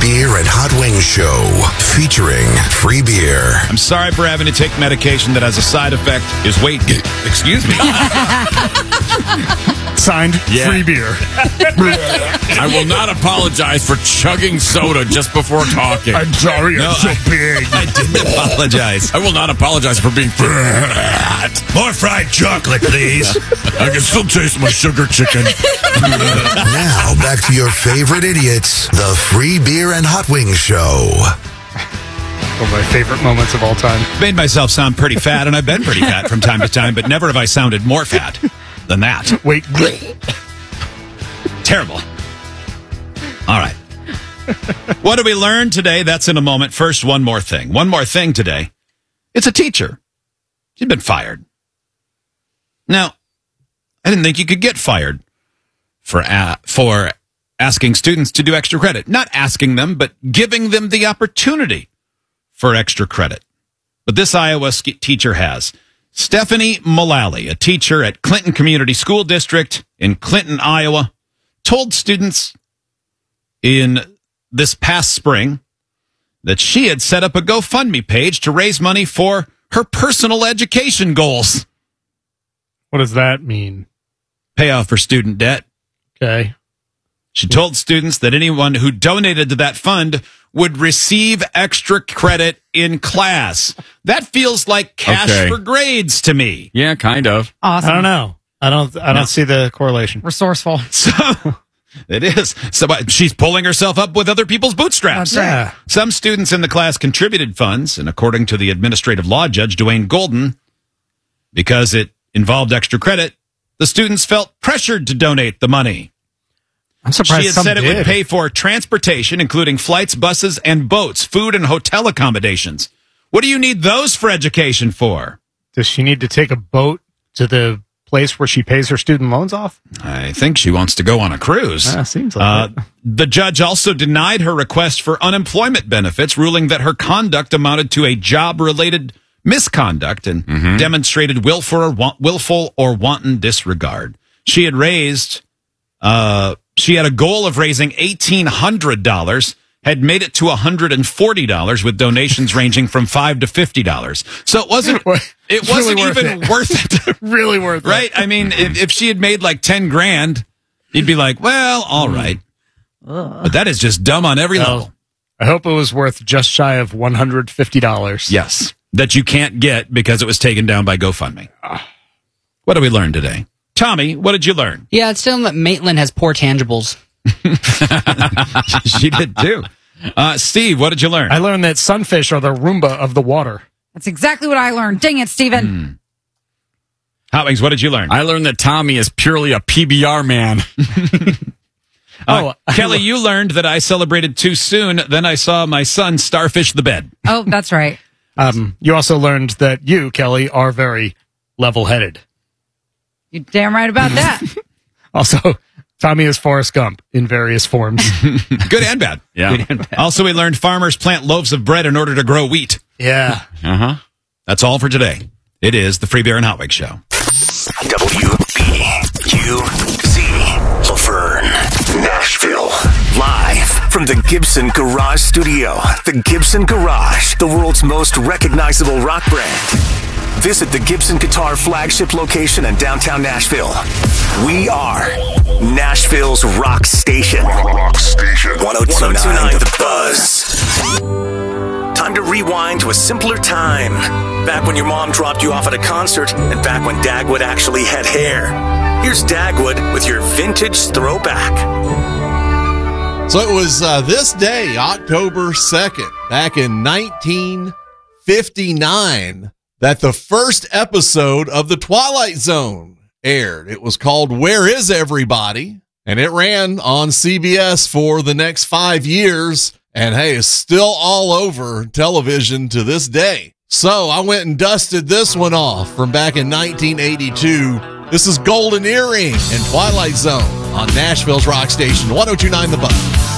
Beer and Hot Wings Show, featuring free beer. I'm sorry for having to take medication that has a side effect is weight gain. Excuse me. Signed, free beer. I will not apologize for chugging soda just before talking. I'm sorry, I'm so big. I didn't apologize. I will not apologize for being fat. More fried chocolate, please. I can still taste my sugar chicken. Now, back to your favorite idiots, the Free Beer and Hot Wings Show. One of my favorite moments of all time. Made myself sound pretty fat, and I've been pretty fat from time to time, but never have I sounded more fat than that. Wait. Terrible. All right. What did we learn today? That's in a moment. First, one more thing. One more thing today. It's a teacher. She's been fired. Now, I didn't think you could get fired for asking students to do extra credit. Not asking them, but giving them the opportunity for extra credit. But this Iowa teacher has. Stephanie Mullally, a teacher at Clinton Community School District in Clinton, Iowa, told students in this past spring that she had set up a GoFundMe page to raise money for her personal education goals. What does that mean? Pay off her student debt. Okay. She told students that anyone who donated to that fund would receive extra credit in class. That feels like cash for grades to me. Yeah, kind of. Awesome. I don't know. I don't see the correlation. Resourceful. So it is. So she's pulling herself up with other people's bootstraps. That's right. Yeah. Some students in the class contributed funds, and according to the administrative law judge, Dwayne Golden, because it involved extra credit, the students felt pressured to donate the money. I'm surprised She had some said it did. would pay for transportation, including flights, buses, and boats, food, and hotel accommodations. What do you need those for education for? Does she need to take a boat to the place where she pays her student loans off? I think she wants to go on a cruise. Seems like it. The judge also denied her request for unemployment benefits, ruling that her conduct amounted to a job-related misconduct and demonstrated willful or wanton disregard. She had raised... she had a goal of raising $1,800, had made it to $140 with donations ranging from $5 to $50. So it wasn't really even worth it. Really worth it. Right? I mean, if she had made like 10 grand, you'd be like, well, all right. But that is just dumb on every level. I hope it was worth just shy of $150. Yes. That you can't get because it was taken down by GoFundMe. What did we learn today? Tommy, what did you learn? Yeah, it's still that Maitland has poor tangibles. She did too. Steve, what did you learn? I learned that sunfish are the Roomba of the water. That's exactly what I learned. Dang it, Steven. Hot Wings, what did you learn? I learned that Tommy is purely a PBR man. Kelly, you learned that I celebrated too soon. Then I saw my son starfish the bed. Oh, that's right. You also learned that you, Kelly, are very level-headed. You're damn right about that. Also, Tommy is Forrest Gump in various forms. Good and bad. Yeah. Good and bad. Also, we learned farmers plant loaves of bread in order to grow wheat. Yeah. Uh-huh. That's all for today. It is the Free Beer and Hot Wings Show. WBUZ, Laverne, Nashville. Live from the Gibson Garage Studio. The Gibson Garage, the world's most recognizable rock brand. Visit the Gibson Guitar flagship location in downtown Nashville. We are Nashville's rock station. Rock Station. 1029 The Buzz. Time to rewind to a simpler time. Back when your mom dropped you off at a concert, and back when Dagwood actually had hair. Here's Dagwood with your vintage throwback. So it was this day, October 2nd, back in 1959, that the first episode of The Twilight Zone aired. It was called Where Is Everybody? And it ran on CBS for the next 5 years. And hey, it's still all over television to this day. So I went and dusted this one off from back in 1982. This is Golden Earring and Twilight Zone on Nashville's Rock Station, 1029 The Buzz.